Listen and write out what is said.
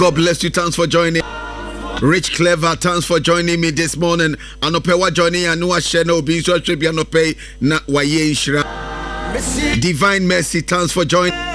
God bless you. Thanks for joining. Rich Clever, thanks for joining me this morning. Anopewa joining Anua Sheno Biso Tribianope na Waye Shira. Divine Mercy, thanks for joining.